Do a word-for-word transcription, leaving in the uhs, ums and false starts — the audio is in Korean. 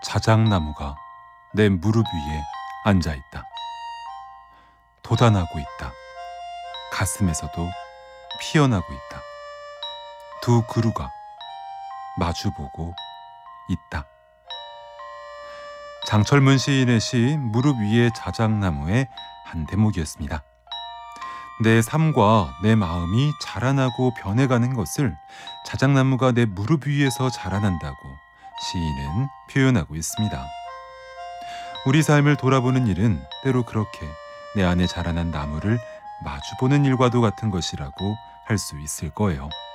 자작나무가 내 무릎 위에 앉아 있다. 돋아나고 있다. 가슴에서도 피어나고 있다. 두 그루가 마주보고 있다. 장철문 시인의 시 무릎 위의 자작나무의 한 대목이었습니다. 내 삶과 내 마음이 자라나고 변해가는 것을 자작나무가 내 무릎 위에서 자라난다고 시인은 표현하고 있습니다. 우리 삶을 돌아보는 일은 때로 그렇게 내 안에 자라난 나무를 마주보는 일과도 같은 것이라고 할 수 있을 거예요.